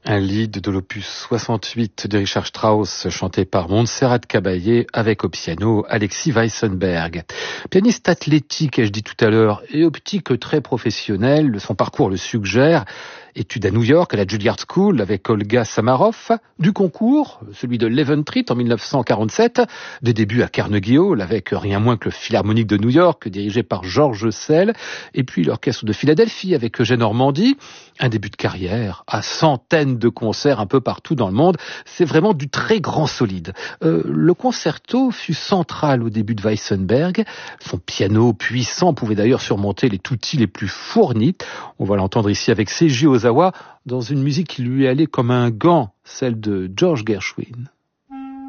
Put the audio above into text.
Un lead de l'opus 68 de Richard Strauss, chanté par Montserrat Caballé, avec au piano Alexis Weissenberg. Pianiste athlétique, ai-je dit tout à l'heure, et optique très professionnel, son parcours le suggère. Études à New York, à la Juilliard School, avec Olga Samaroff. Du concours, celui de Leventritt en 1947. Des débuts à Carnegie Hall, avec rien moins que le Philharmonique de New York, dirigé par George Szell. Et puis l'Orchestre de Philadelphie, avec Eugène Ormandy. Un début de carrière à centaines de concerts un peu partout dans le monde. C'est vraiment du très grand solide. Le concerto fut central au début de Weissenberg. Son piano puissant pouvait d'ailleurs surmonter les tutti les plus fournis. On va l'entendre ici avec Seiji Ozawa dans une musique qui lui allait comme un gant, celle de George Gershwin.